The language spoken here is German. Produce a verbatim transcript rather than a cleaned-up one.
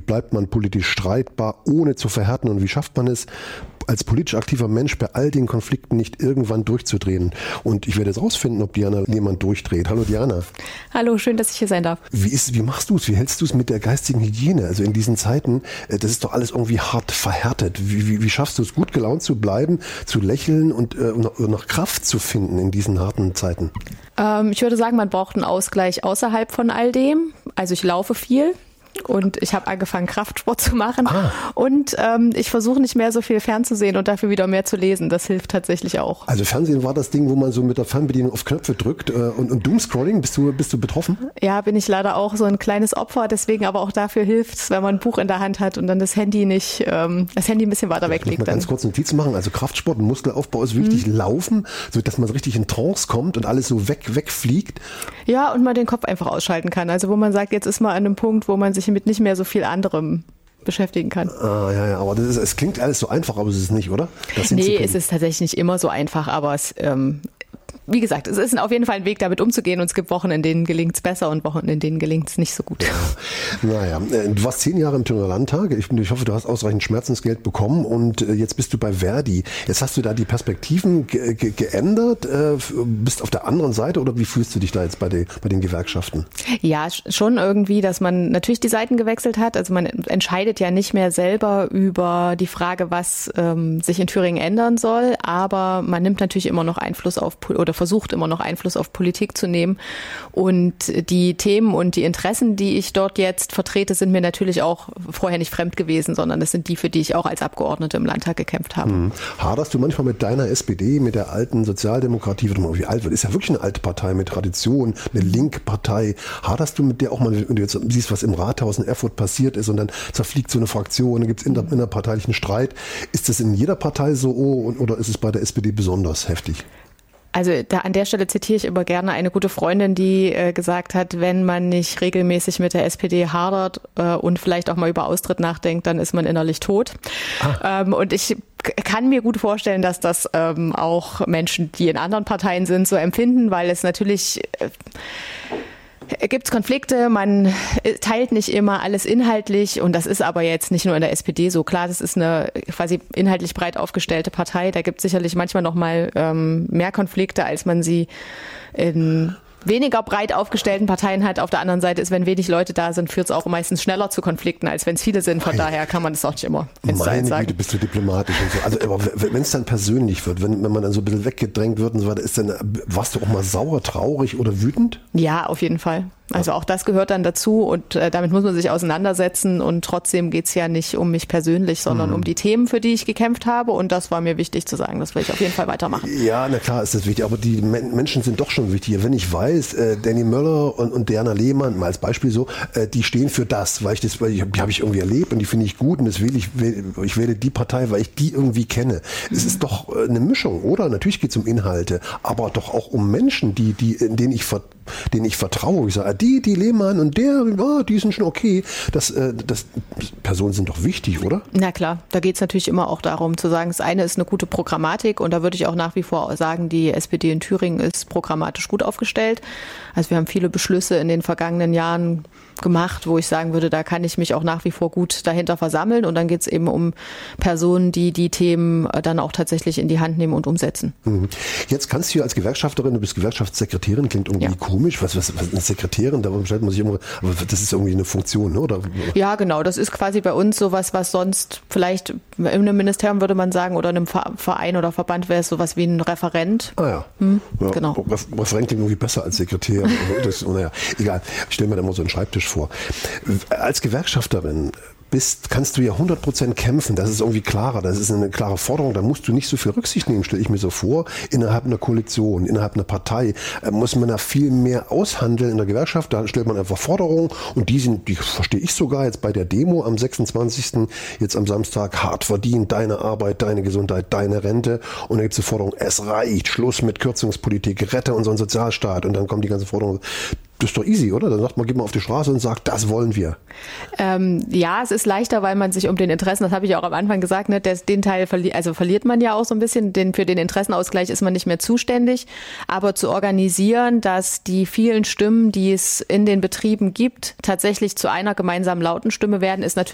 bleibt man politisch streitbar, ohne zu verhärten und wie schafft man es, als politisch aktiver Mensch bei all den Konflikten nicht irgendwann durchzudrehen? Und ich werde jetzt rausfinden, ob Diana Lehmann durchdreht. Hallo Diana. Hallo, schön, dass ich hier sein darf. Wie ist, wie machst du es? Wie hältst du es mit der geistigen Hygiene? Also in diesen Zeiten, das ist doch alles irgendwie hart verhärtet. Wie, wie, wie schaffst du es, gut gelaunt zu bleiben, zu lächeln und äh, noch, noch Kraft zu finden in diesen harten Zeiten? Ähm, ich würde sagen, man braucht einen Ausgleich außerhalb von all dem. Also ich laufe viel. Und ich habe angefangen, Kraftsport zu machen. Ah. Und ähm, ich versuche nicht mehr so viel fernzusehen und dafür wieder mehr zu lesen. Das hilft tatsächlich auch. Also Fernsehen war das Ding, wo man so mit der Fernbedienung auf Knöpfe drückt. Äh, und, und Doomscrolling, bist du, bist du betroffen? Ja, bin ich leider auch so ein kleines Opfer. Deswegen aber auch dafür hilft es, wenn man ein Buch in der Hand hat und dann das Handy nicht, ähm, das Handy ein bisschen weiter ja, weg liegt. Ich muss mal ganz kurz Notizen machen. Also Kraftsport und Muskelaufbau ist wichtig. Mhm. Laufen, so dass man so richtig in Trance kommt und alles so weg, wegfliegt. Ja, und man den Kopf einfach ausschalten kann. Also wo man sagt, jetzt ist man an einem Punkt, wo man sich mit nicht mehr so viel anderem beschäftigen kann. Ah, ja, ja, aber das ist, es klingt alles so einfach, aber es ist nicht, oder? Das nee, es ist tatsächlich nicht immer so einfach, aber es, ähm, wie gesagt, es ist auf jeden Fall ein Weg, damit umzugehen und es gibt Wochen, in denen gelingt es besser und Wochen, in denen gelingt es nicht so gut. Ja. Naja, du warst zehn Jahre im Thüringer Landtag. Ich, ich hoffe, du hast ausreichend Schmerzensgeld bekommen und jetzt bist du bei Verdi. Jetzt hast du da die Perspektiven ge- ge- geändert, äh, bist auf der anderen Seite oder wie fühlst du dich da jetzt bei, den, bei den Gewerkschaften? Ja, schon irgendwie, dass man natürlich die Seiten gewechselt hat. Also man entscheidet ja nicht mehr selber über die Frage, was ähm, sich in Thüringen ändern soll, aber man nimmt natürlich immer noch Einfluss auf oder versucht immer noch Einfluss auf Politik zu nehmen. Und die Themen und die Interessen, die ich dort jetzt vertrete, sind mir natürlich auch vorher nicht fremd gewesen, sondern das sind die, für die ich auch als Abgeordnete im Landtag gekämpft habe. Mhm. Haderst du manchmal mit deiner S P D, mit der alten Sozialdemokratie, warte mal, wie alt wird? Ist ja wirklich eine alte Partei mit Tradition, eine Linkpartei. Haderst du mit der auch mal, wenn du jetzt siehst, was im Rathaus in Erfurt passiert ist und dann zerfliegt so eine Fraktion, dann gibt es inner, innerparteilichen Streit. Ist das in jeder Partei so oder ist es bei der S P D besonders heftig? Also da an der Stelle zitiere ich immer gerne eine gute Freundin, die äh, gesagt hat, wenn man nicht regelmäßig mit der S P D hadert äh, und vielleicht auch mal über Austritt nachdenkt, dann ist man innerlich tot. Ah. Ähm, und ich kann mir gut vorstellen, dass das ähm, auch Menschen, die in anderen Parteien sind, so empfinden, weil es natürlich äh, gibt es Konflikte, man teilt nicht immer alles inhaltlich und das ist aber jetzt nicht nur in der S P D so. Klar, das ist eine quasi inhaltlich breit aufgestellte Partei, da gibt es sicherlich manchmal noch mal ähm, mehr Konflikte, als man sie in weniger breit aufgestellten Parteien hat. Auf der anderen Seite ist, wenn wenig Leute da sind, führt es auch meistens schneller zu Konflikten, als wenn es viele sind. Von Meine, daher kann man das auch nicht immer ins Sein sagen. Güte, bist du diplomatisch und so. Also, aber wenn es dann persönlich wird, wenn, wenn man dann so ein bisschen weggedrängt wird und so weiter, ist dann, warst du auch mal sauer, traurig oder wütend? Ja, auf jeden Fall. Also auch das gehört dann dazu und äh, damit muss man sich auseinandersetzen und trotzdem geht's ja nicht um mich persönlich, sondern mhm. um die Themen, für die ich gekämpft habe und das war mir wichtig zu sagen, das will ich auf jeden Fall weitermachen. Ja, na klar ist das wichtig, aber die Men- Menschen sind doch schon wichtig. Wenn ich weiß, äh, Danny Möller und, und Diana Lehmann, mal als Beispiel so, äh, die stehen für das, weil ich das, weil ich, die habe ich irgendwie erlebt und die finde ich gut und das will ich, ich wähle die Partei, weil ich die irgendwie kenne. Mhm. Es ist doch eine Mischung, oder? Natürlich geht's um Inhalte, aber doch auch um Menschen, die, die, in denen ich vertraue. denen ich vertraue. Ich sage, die, die Lehmann und der, oh, die sind schon okay. Das, äh, das, Personen sind doch wichtig, oder? Na klar, da geht es natürlich immer auch darum zu sagen, das eine ist eine gute Programmatik und da würde ich auch nach wie vor sagen, die S P D in Thüringen ist programmatisch gut aufgestellt. Also wir haben viele Beschlüsse in den vergangenen Jahren gemacht, wo ich sagen würde, da kann ich mich auch nach wie vor gut dahinter versammeln und dann geht es eben um Personen, die die Themen dann auch tatsächlich in die Hand nehmen und umsetzen. Mhm. Jetzt kannst du als Gewerkschafterin, du bist Gewerkschaftssekretärin, klingt irgendwie ja. komisch, was, was, was eine Sekretärin, da stellt man sich immer, aber das ist irgendwie eine Funktion, ne? Oder? Ja, genau, das ist quasi bei uns sowas, was sonst vielleicht in einem Ministerium würde man sagen oder in einem Verein oder Verband wäre es sowas wie ein Referent. Ah ja, hm, ja genau. Referent klingt irgendwie besser als Sekretär. das, naja, egal, ich stelle mir da mal so einen Schreibtisch vor. Als Gewerkschafterin bist, kannst du ja hundert Prozent kämpfen, das ist irgendwie klarer, das ist eine klare Forderung, da musst du nicht so viel Rücksicht nehmen, stelle ich mir so vor. Innerhalb einer Koalition, innerhalb einer Partei äh, muss man da viel mehr aushandeln in der Gewerkschaft, da stellt man einfach Forderungen und die sind, die verstehe ich sogar jetzt bei der Demo am sechsundzwanzigsten jetzt am Samstag, hart verdient, deine Arbeit, deine Gesundheit, deine Rente und dann gibt es eine Forderung, es reicht, Schluss mit Kürzungspolitik, rette unseren Sozialstaat und dann kommt die ganze Forderung. Das ist doch easy, oder? Dann sagt man, geht mal auf die Straße und sagt, das wollen wir. Ähm, ja, es ist leichter, weil man sich um den Interessen, das habe ich auch am Anfang gesagt, ne, des, den Teil verli- also verliert man ja auch so ein bisschen, den, für den Interessenausgleich ist man nicht mehr zuständig. Aber zu organisieren, dass die vielen Stimmen, die es in den Betrieben gibt, tatsächlich zu einer gemeinsamen lauten Stimme werden, ist natürlich